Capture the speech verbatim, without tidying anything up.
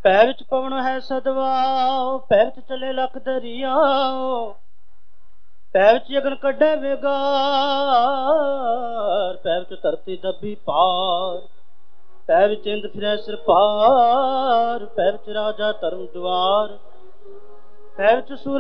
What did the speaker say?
ਪੈ ਵਿੱਚ ਪਵਨ ਹੈ ਸਦਵਾਓ, ਪੈ ਵਿੱਚ ਚਲੇ ਲੱਖ ਦਰਿਆਓ, ਪੈ ਵਿੱਚ ਅਗਨ ਕੱਢੇ ਵਿਗਾਰ, ਪੈ ਵਿੱਚ ਧਰਤੀ ਦੱਬੀ ਪਾਰ, ਪੈ ਵਿੱਚ ਇੰਦ ਫਿਰੈ ਸਿਰ ਪਾਰ, ਪੈ ਵਿੱਚ ਰਾਜਾ ਧਰਮ ਦੁਆਰ, ਪੈ ਵਿੱਚ ਸੂਰ